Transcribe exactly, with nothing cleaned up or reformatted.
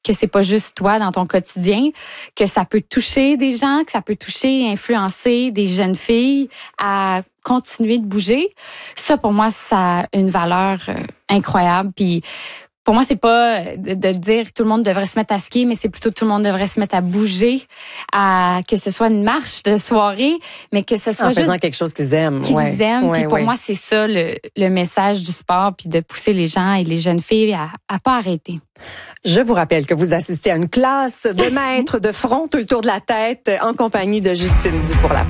que c'est pas juste toi dans ton quotidien, que ça peut toucher des gens, que ça peut toucher, influencer des jeunes filles à continuer de bouger. Ça, pour moi, ça a une valeur euh, incroyable. Puis pour moi, c'est pas de, de dire que tout le monde devrait se mettre à skier, mais c'est plutôt que tout le monde devrait se mettre à bouger, à que ce soit une marche de soirée, mais que ce soit en juste faisant quelque chose qu'ils aiment. qu'ils ouais. aiment. Ouais, puis pour ouais. moi, c'est ça le, le message du sport, puis de pousser les gens et les jeunes filles à, à pas arrêter. Je vous rappelle que vous assistez à une classe de maîtres de front autour de la tête en compagnie de Justine Dufour-Laprade.